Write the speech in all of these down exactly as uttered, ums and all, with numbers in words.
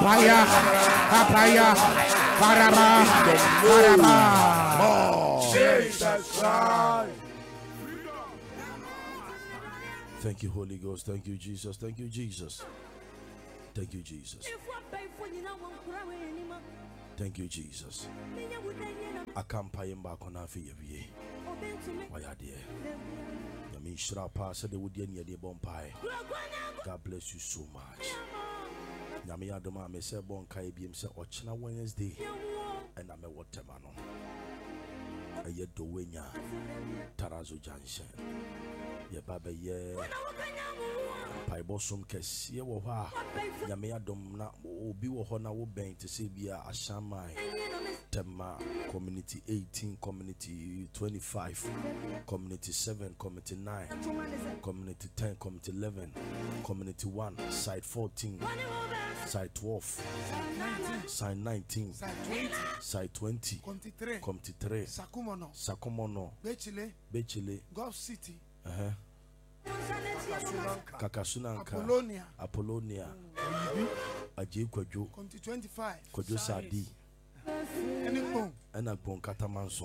Fire, fire, Baraba, Baraba. Jesus Christ. Thank you, Holy Ghost. Thank you, Jesus. Thank you, Jesus. Thank you, Jesus. Thank you, Jesus. Akampa back on our feet. Why are there? Yamin Shrapa said they would get near the bonfire. God bless you so much. Yami Adama me say bon kai bi say Ochina Wednesday and I'm a watermano. A yet do wenya Tarazo Junction. Ye baba ye pai bosom kese wo ha Yami Adom na obi wo ho na wo ben te se bia Ashamai Tema community eighteen, community twenty-five, community seven, community nine, community ten, community eleven, community one, side fourteen, side twelve, side nineteen, side twenty, community three, Sakumono, Sakumono, Bechile, Bechile, Gulf City, uh-huh. Kakasunanka, Apollonia, Apollonia, Aji Kwajo, community twenty-five, Kwajo Sadi, and a bon Catamanson.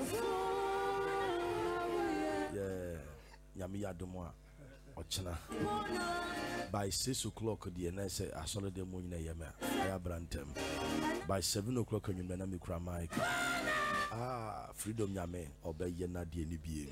Yeah, Yamiya Dumois, Ochina. By six o'clock, the N S A, I saw the moon in Yama, I Brantem. By seven o'clock, you may not be Mike. Ah, freedom Yame, obey Yena D N B.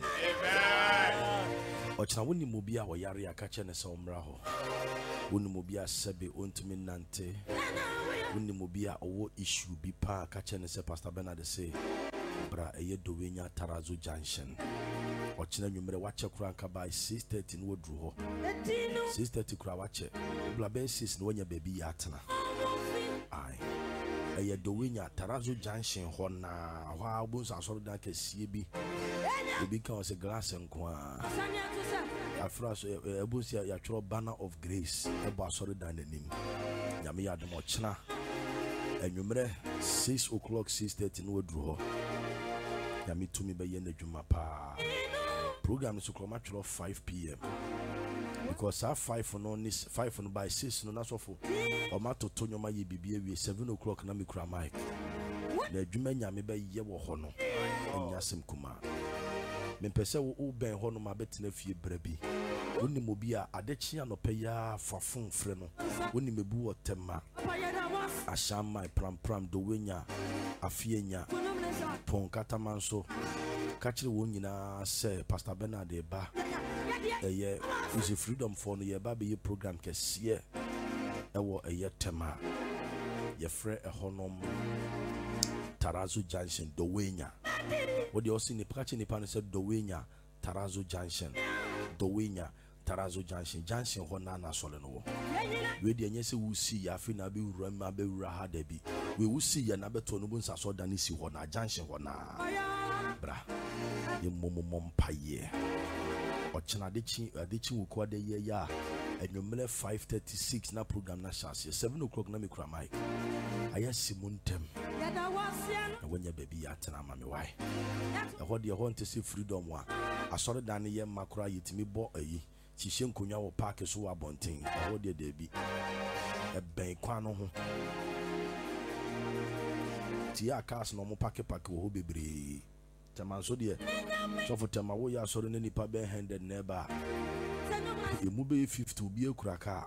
Ochina wuni mubia wa yari ya kacha na saumraho. Wuni mubia sebe untumi nante. Wuni mubia owo issue bi pa kacha na se Pastor Bernard say. Bra eye dowenya Tarazo Junction. Ochina nyumere wache kuranka by six thirty no dru ho. six thirty kura wache. Bla be six no nya baby yatna. Ai. Eye dowenya Tarazo Junction ho na ho abunsa asoro dan kese bi. Obi kan se glass nko a. Afra so abunsa ya tworo banner of grace ebo asoro dan nanim. Nyame ya dem ochina. Enyumere six o'clock six thirty no dru ho. Yami to me by Yen Juma pa. Program is to come at five p m because I five for no this five on by six no that's for or mato Tonyo my baby seven o'clock na mikra mic. The Juma Yami by Ye wo hono and Yasim Kuma. Mempese wo ben hono ma betina fie brebi. Woni mobia adechi anopeya for fun freno. Woni mebu otema. Ashama pram pram do wenya afienya. Pon katamanso kachiri wo nyina se Pastor Bernard eba eye is freedom for no ye ba be program kese ewo eye tema ye frɛ ehonom Tarazo Junction do wenya wo de osi ni kachi ni pan se do wenya Tarazo Junction do wenya Tarazo Junction Junction ho na na sole no we de enye se wusi ya afi na be wura ma be wura ha da bi we wusi ya na beto no bu nsa so da ni si ho na Junction ho na bra ye momomom paye ochina de chi de chi wo kwa de ye ya enwumle five thirty-six na program na chance seven o'clock na me kura mic aya simuntem na wonya baby ya tena ma me wai e ho de ho ntese freedom wa asore dan ye makura yetimi bo ayi chihye nkonya wo park so wa bonten e ho de de bi e ben kwa no ho ti akas no mo park park wo ho bebre tamanso de so for tema wo ya asore ne nipa ben handed neighbor e mu be fifty obi ekura ka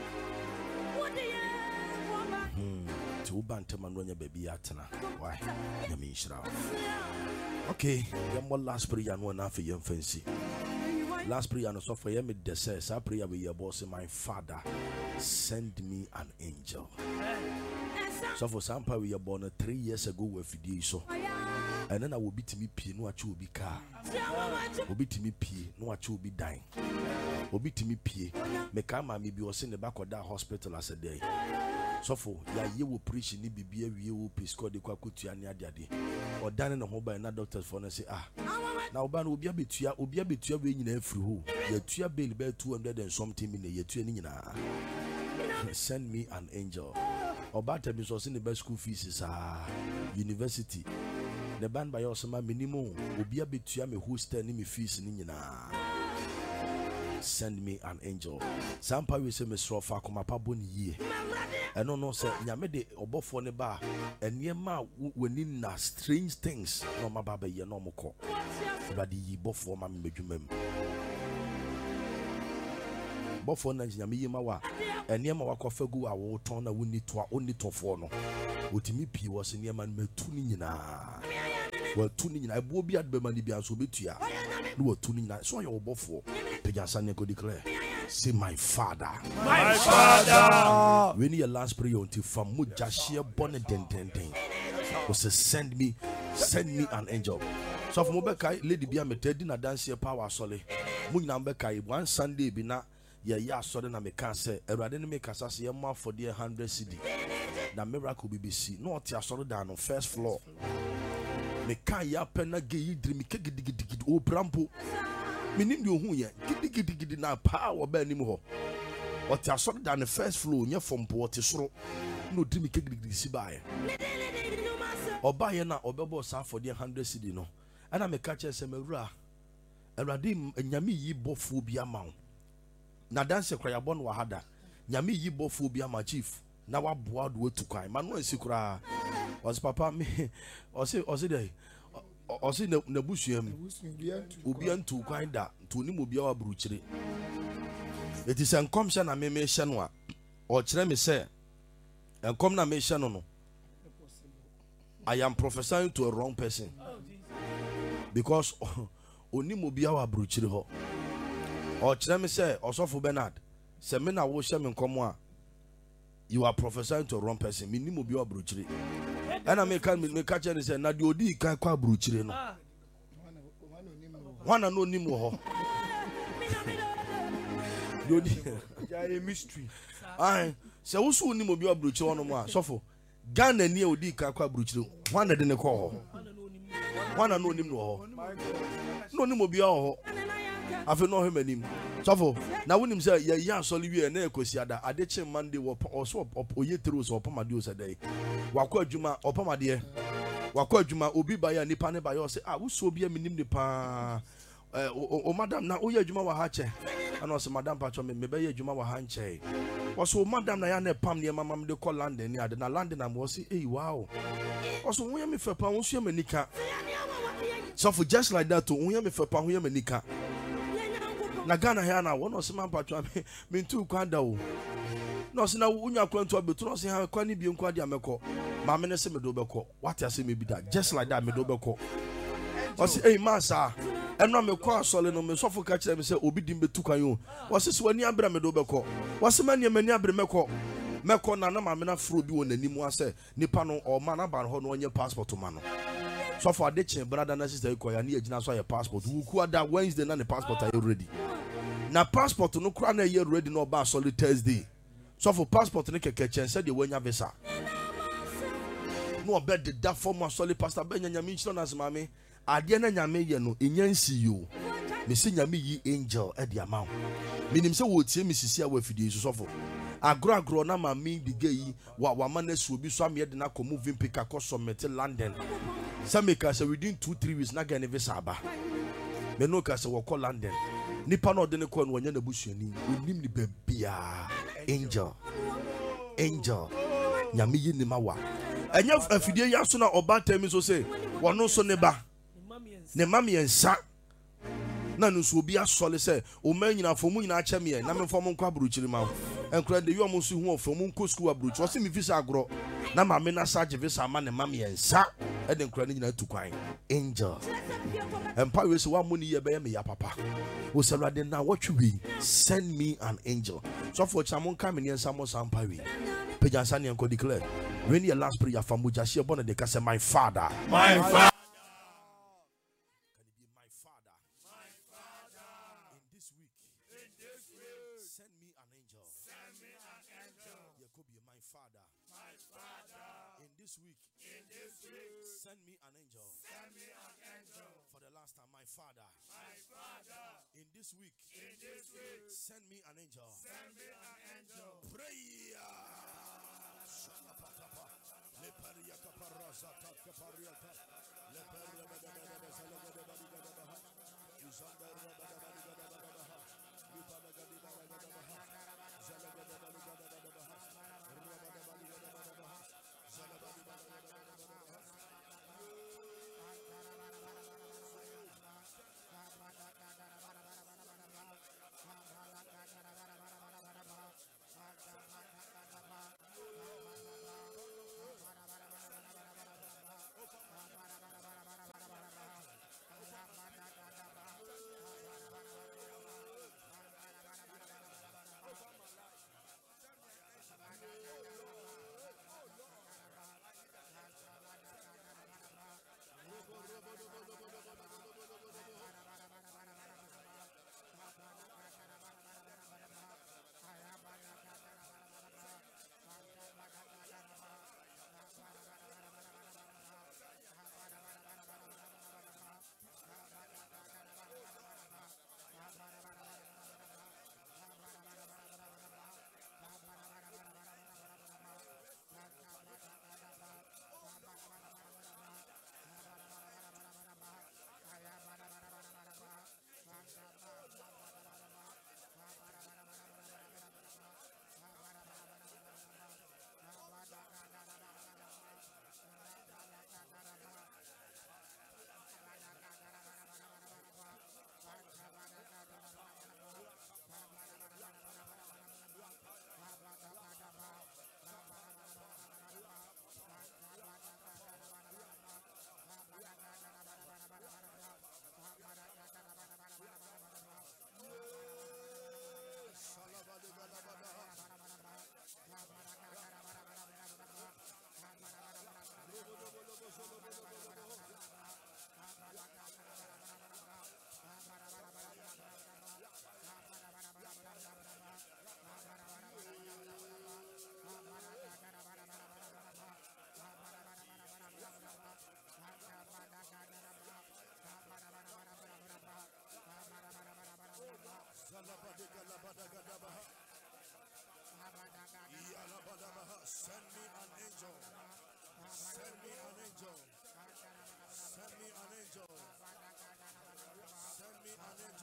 hmm ti wo bantema no nya baby ya tena why nyame nshira okay yam last prayer no na fa yam fancy last prayer no so for yam de say sa prayer we your boss my father send me an angel so for some we were born three years ago we fidie so and then I will beat me pie no achi obi car obi timi pie no achi obi dan obi timi pie me ka ma me bi o se ne bakoda hospital as a day so for ya ye wo preach ni bibia wie wo prescribe de kwa kotua ne ade ade o dan ne ho ba na doctors for no say ah na oba na obi abetua obi abetua we nyina afiri ho ya tua bill be two hundred and something million ya tua ni nyina send me an angel oba tell me so say the best school fees is ah university the band by osama minimum obi abetua me hostel ni me fees ni nyina send me an angel sampa we say me sro fa koma pa boni ye And no no say nyame de obofo ne ba enema wani na strange things no ma baba ye no moko but yi bofo ma medwumam bofo na nyame yi ma wa enema wakofa gu awo ton na woni to oni tofo no otimi pi wo se nema metu ni nyina wa tu ni nyina ebo bi adbema ni bia so betua no wa tu ni nyina so ye obofo pejansa ne go declare. Say, my father, my father. When your last prayer until from Mujashia bonnet den den den was to send me, send me an angel. So from Mobeka, Lady Bia Metedi na dance your power solely. Munambeka, one Sunday be na ya ya sudden I can say, a radin make us as a month for dear hundred C D. Na miracle B B C, not ya solid down on first floor. Meka ya pena gay dream, kiki digi digi o brampo. Meaning you who ye gidi gidi gidi na power be nim ho what ya so than the first floor nya from port soro no dimi gidi gidi si bae oba ye na obebo sa for the one hundred C D no ana me catch say mawura awrade nyame yi bofo bi ama na dance kwaya bon wa hada nyame yi bofo bi ama chief na wa boa do tu kwan ma no ansi kura was papa me o say o say dey o say na busuam obi antu kwan da to ni obi awa bruchire it is enkom sha na me me hye no a o kire me say enkom na me hye no no I am prophesying to a wrong person because oni obi awa bruchire ho o kire me say Osofo Bernard say me na wo hye me enkom a you are prophesying to a wrong person me ni obi awa bruchire and I make me catch and say, na di odi kan kwa bruchire no. One no ni mo ho. Odi ya a mystery. Ai, se wo so ni mo bi bruchire no mo a, sofo. Ghana ni odi kan kwa bruchire. One de ne ko ho. One no ni mo ho. No ni mo bi ho. Afi no he manim. Sofo, na wonim say ya ya asoli wi na ekosi ada adeche Monday wo so oyetero so opamade o sadai. Wakọ adwuma opamade wakọ adwuma obi ba ya nipa ne ba ya o say ah wo so obi aminim ne pa eh o madam na o ya adwuma wa ha che ana o say madam pa cho me me ba ya adwuma wa ha nche o so madam na ya na pam ne mama me de call London ni ade na London na mo say eh wow o so wo ya me fe pa wo so ya manika so for just like that to wo ya me fe pa wo ya manika na Ghana here na one of man patwa me me ntu kwanda o no se na unya kwantu abetu no se ha kwani bi nkwa dia meko ma me ne se me do beko what ya se me bi da just like that me do beko o se eh masa eno me kwa sole no me sofo ka kire me se obi dim betu kwan o o se se wani abra me do beko o se mani mani abra meko meko na na ma me na fro bi won animu ase nipa no o ma na ban ho no onye passport ma no so for the chen brother na sister ko ya na agina so ya passport wu ku ada Wednesday na the passport are ready na passport no kura na ye ready no ba solid Thursday so for passport ne keke chen said the wanya visa no bed the form solid pastor ben nyame nchiro na semame ade na nyame ye no enyansi yo me se nyame yi angel e dia ma minim se wo tie misisi a wa fidie so for agro agro na ma mi dige yi wa wa ma na su obi so am ye de na ko moving pick across summit London some make us within two three weeks na ga ne visa aba me no ka se wo call London nipa no de ne ko no wanya na busuani onim ni bebia angel angel nyame yi ni ma wa enya afidie ya so na oba temi so say wono so ne ba ne mami ensa na no so obi asole say o man nyina fo mu nyina ache me na me fo mo nkwa buruchiri ma enkura de yo mo so hu ofo mo nko school aburuchi o se mi visa agro na ma me na sage visa ma ne mami ensa e de enkura ne nyina tukwan angel empa we so wa mo ni ye be me ya papa o se rade na watwe send me an angel so for chamon kam ne ensa mo sampa we pejansa ne enko declare when your last prayer from Mujashia born de ka say my father My father. Send me an angel. Send me an angel. For the last time, my father. My father. In this week. In this week. Send me an angel. Send me an angel. Prayer.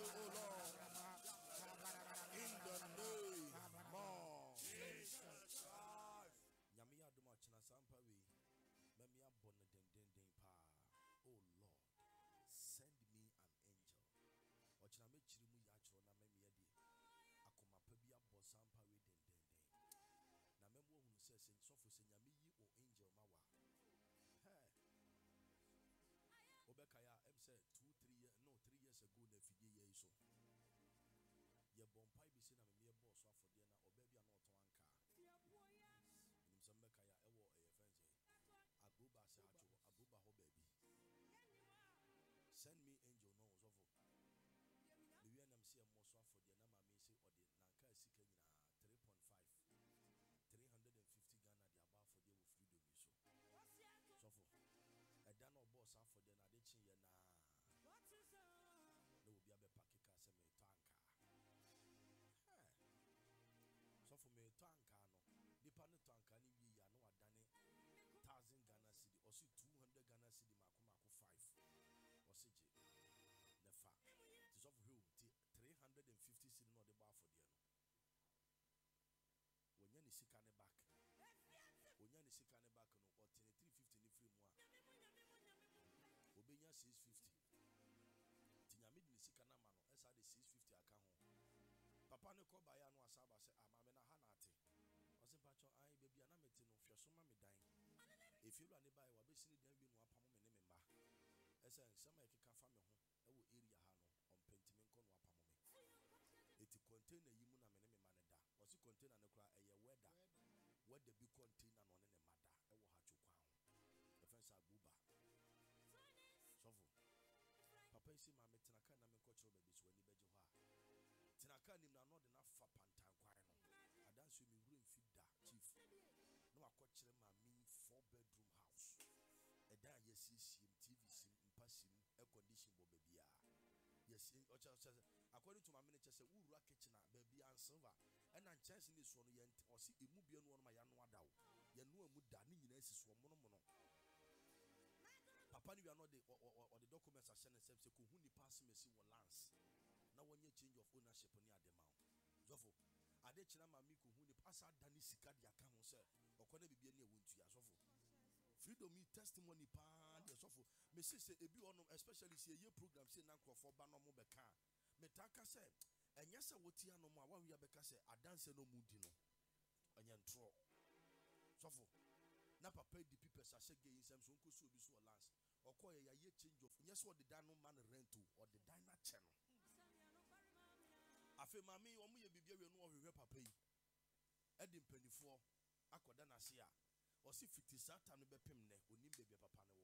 oh Lord. In the name of Jesus. Nyame adoma china sampa we. Memi abone den den den pa. Oh Lord, send me an angel. Ochina me chiri mu ya chiro na memi yedi. Akoma pa bi abo sampa we den den den. Na memo hunu se se sofo se nyame yi o angel ma wa. Hey. Obekaya em say two three years no three years ago na fidie ye so. Ye bompai bi se na me boss so afode na obabi ana oton anka. Nim some bekaya ewo e friends e. Agoba se ajo agoba ho baby. Send me angel no so for. Me wi na me se mo so afode na ma me se ode na nka sika nyina three point five. three hundred fifty Ghana the above for the freedom so. So for a done or boss for the addiction na there will be a packet semi tanka. So for me tanka no the panel tanka ni we are no done thousand Ghana city or see two hundred Ghana city makumako five or C J the fa to of who three hundred fifty city no the bar for the no. When you see can back, when you see can back no or three fifty ni free moi. Obenya six fifty. Tinyamid ni sikana mano. Esa de six fifty account. Papa ne ko ba ya no asaba se amame na hanate. O se pacho ai baby ana meti no hweso ma me dan. Efiru ane ba e wa be sini dan wi no apamo me ne me mba. Esa nsema e keka fa me ho e wo area ha no on pentimi nko no apamo me. Eti container yimu na mene me maneda. Osi container ne kura eye weather. Weather bi container no ne ne mada. E wo ha chukwa ho. The friends are buba. Sofu. Papa isi ma me tenaka na me kochro baby so ani beje ho a. Tenaka nim na no de na fa pantan kwan no. Adanso mi wura mfida chief. No akochre ma me four bedroom house. E dan yesi sim T V sim mpa sim air condition bo baby a. Yes, according to my manager, say Ura kitchen, baby and silver, and I'm chancing this one yet, or see a movie on one of my annual dow. You know, would Danny is one mono. Papa, you are not the or the documents are sending themselves to Kuhuni pass me see one lance. Now, when you change of ownership on the amount, Joffo, I did Chinama Miku Huni pass out Danny Sikadia account, sir, or can be near wound to Yasofo. Freedom me testimony pan the sofo. Me say say ebi ono especially see ye program say na for ba no mo beka. Me taka say enya say wotia no mo a wan wi abeka say adanse no mudi no. Enya ntro. Sofo. Na papa di people say ge insem so nko so obi so lance. Okoye ya ye change of. Nya so the dan no man rent or the dine na che no. Afi mami omo ye bibia we no ohwehwe papa yi. Edi mpanifo akoda na se a. Or see fifty satan no be pim ne onim baby papa ne wo